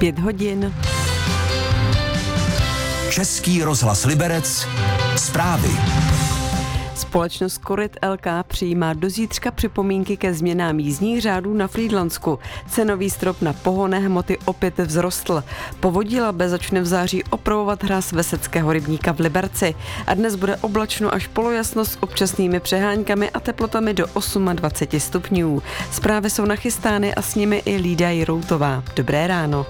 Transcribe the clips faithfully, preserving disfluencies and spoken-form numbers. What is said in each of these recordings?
Pět hodin. Český rozhlas Liberec. Zprávy. Společnost Koryt el ká přijímá do zítřka připomínky ke změnám jízdních řádů na Frýdlantsku. Cenový strop na pohonné hmoty opět vzrostl. Povodí Labe začne v září opravovat hráz Veseckého rybníka v Liberci. A dnes bude oblačno až polojasno s občasnými přeháňkami a teplotami do dvacet osm stupňů. Zprávy jsou nachystány a s nimi i Lída Jiroutová. Dobré ráno.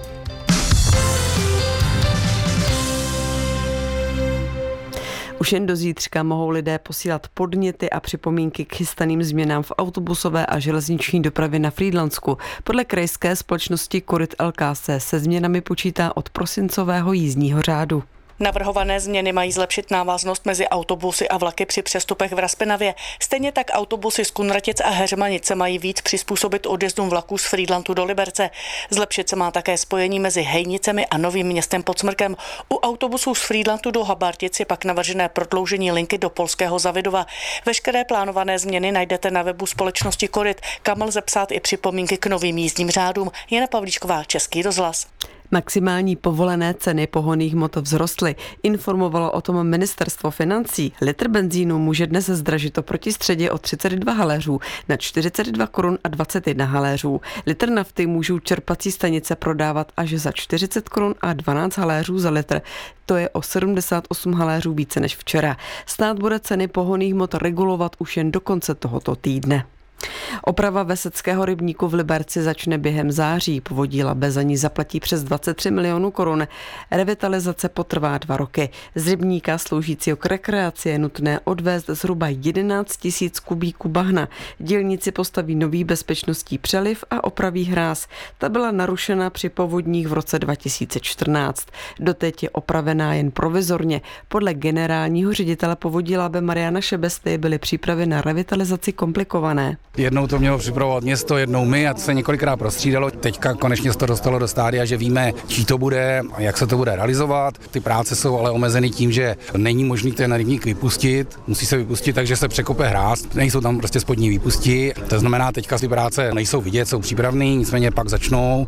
Už jen do zítřka mohou lidé posílat podněty a připomínky k chystaným změnám v autobusové a železniční dopravě na Frýdlantsku. Podle krajské společnosti Koryt el ká se se změnami počítá od prosincového jízdního řádu. Navrhované změny mají zlepšit návaznost mezi autobusy a vlaky při přestupech v Raspinavě. Stejně tak autobusy z Kunratic a Heřmanice mají víc přizpůsobit odjezdům vlaků z Frýdlantu do Liberce. Zlepšit se má také spojení mezi Hejnicemi a Novým Městem pod Smrkem. U autobusů z Frýdlantu do Habartic je pak navržené prodloužení linky do Polského Zavidova. Veškeré plánované změny najdete na webu společnosti Koryt, kam lze psát i připomínky k novým jízdním řádům. Jana Pavlíčková, Český rozhlas. Maximální povolené ceny pohonných hmot vzrostly. Informovalo o tom ministerstvo financí. Litr benzínu může dnes zdražit oproti středě o třicet dva haléřů na čtyřicet dva korun a dvacet jedna haléřů. Litr nafty můžou čerpací stanice prodávat až za čtyřicet korun a dvanáct haléřů za litr. To je o sedmdesát osm haléřů více než včera. Stát bude ceny pohonných hmot regulovat už jen do konce tohoto týdne. Oprava Veseckého rybníku v Liberci začne během září. Povodí Labe za ní zaplatí přes dvacet tři milionů korun. Revitalizace potrvá dva roky. Z rybníka sloužícího k rekreaci je nutné odvést zhruba jedenáct tisíc kubíků bahna. Dělníci postaví nový bezpečnostní přeliv a opraví hráz. Ta byla narušena při povodních v roce dva tisíce čtrnáct. Doteď je opravená jen provizorně. Podle generálního ředitele Povodí Labe Mariana Šebesty byly přípravy na revitalizaci komplikované. Jednou to mělo připravovat město, jednou my a to se několikrát prostřídalo. Teďka konečně se to dostalo do stádia, že víme, čí to bude a jak se to bude realizovat. Ty práce jsou ale omezeny tím, že není možný ten rybník vypustit. Musí se vypustit, takže se překope hráz. Nejsou tam prostě spodní výpusti. To znamená, teďka ty práce nejsou vidět, jsou přípravný, nicméně pak začnou.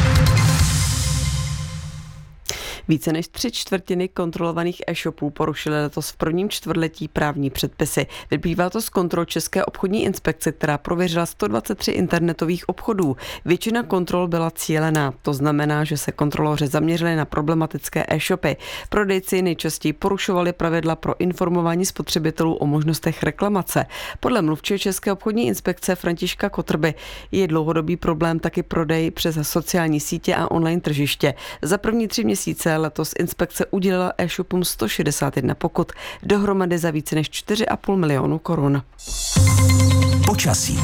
Více než tři čtvrtiny kontrolovaných e-shopů porušily letos v prvním čtvrtletí právní předpisy. Vyplývá to z kontrol České obchodní inspekce, která prověřila sto dvacet tři internetových obchodů. Většina kontrol byla cílená. To znamená, že se kontroloři zaměřili na problematické e-shopy. Prodejci nejčastěji porušovali pravidla pro informování spotřebitelů o možnostech reklamace. Podle mluvčího České obchodní inspekce Františka Kotrby je dlouhodobý problém taky prodej přes sociální sítě a online tržiště. Za první tři měsíce letos inspekce udělila e-shopům sto šedesát jedna pokut, dohromady za více než čtyři a půl milionu korun. Počasí.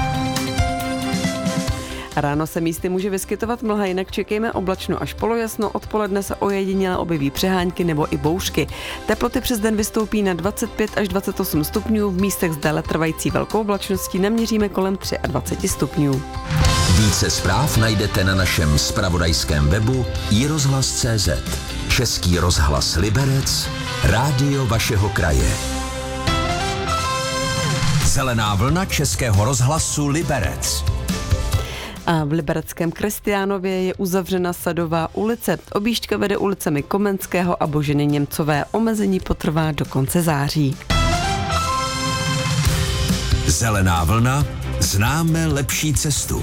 Ráno se místy může vyskytovat mlha, jinak čekejme oblačno až polojasno, odpoledne se ojediněle objeví přehánky nebo i bouřky. Teploty přes den vystoupí na dvacet pět až dvacet osm stupňů, v místech s déle trvající velkou oblačností naměříme kolem dvacet tři stupňů. Více zpráv najdete na našem zpravodajském webu i rozhlas tečka cé zet. Český rozhlas Liberec, rádio vašeho kraje. Zelená vlna Českého rozhlasu Liberec. A v libereckém Kristiánově je uzavřena Sadová ulice. Objížďka vede ulicemi Komenského a Boženy Němcové. Omezení potrvá do konce září. Zelená vlna, známe lepší cestu.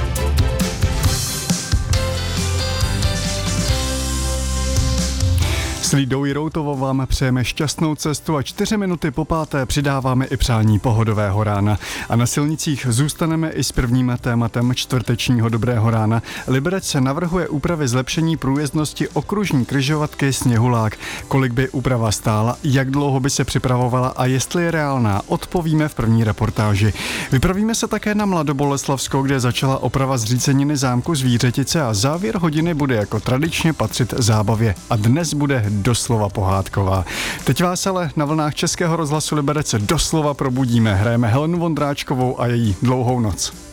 S Lídou Jiroutovou vám přejeme šťastnou cestu a čtyři minuty po páté přidáváme i přání pohodového rána. A na silnicích zůstaneme i s prvním tématem čtvrtečního dobrého rána. Liberec se navrhuje úpravy zlepšení průjezdnosti okružní křižovatky Sněhulák. Kolik by úprava stála, jak dlouho by se připravovala a jestli je reálná, odpovíme v první reportáži. Vypravíme se také na Mladoboleslavskou, kde začala oprava zříceniny zámku Zvířetice a závěr hodiny bude jako tradičně patřit zábavě. A dnes bude doslova pohádková. Teď vás ale na vlnách Českého rozhlasu Liberec doslova probudíme. Hrajeme Helenu Vondráčkovou a její Dlouhou noc.